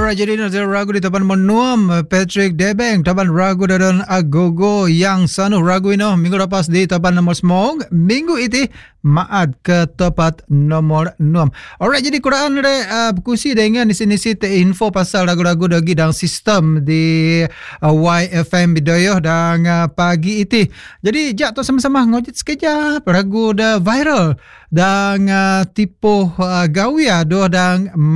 Alright, jadi nak ragu di tapan menuam Patrick Debeng tapan ragu dan agogo yang sanuh ragu ini minggu lepas di tapan nomor semong minggu itu maad ke tepat nomor 6. Alright, jadi Quran berkusi dengan nisi-nisi info pasal ragu-ragu dagi dalam sistem di YFM Bidayah dan pagi itu. Jadi jak tu sama-sama ngojit sekejap ragu dah viral dan tipu gawia doh dan